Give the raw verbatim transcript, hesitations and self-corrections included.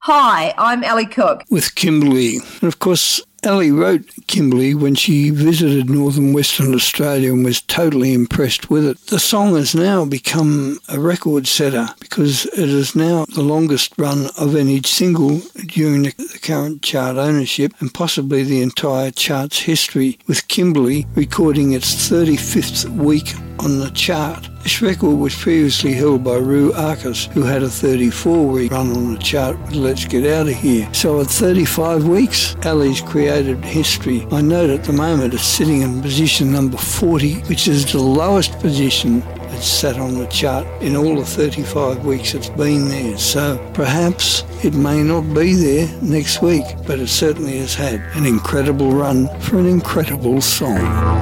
Hi, I'm Ellie Cook. With Kimberley. And of course, Ellie wrote Kimberley when she visited northern Western Australia and was totally impressed with it. The song has now become a record setter because it is now the longest run of any single during the current chart ownership and possibly the entire chart's history, with Kimberley recording its thirty-fifth week on the chart. This record was previously held by Rue Arcus, who had a thirty-four week run on the chart with Let's Get Out of Here. So at thirty-five weeks, Ellie's created history. I note at the moment it's sitting in position number forty, which is the lowest position it's sat on the chart in all the thirty-five weeks it's been there. So perhaps it may not be there next week, but it certainly has had an incredible run for an incredible song.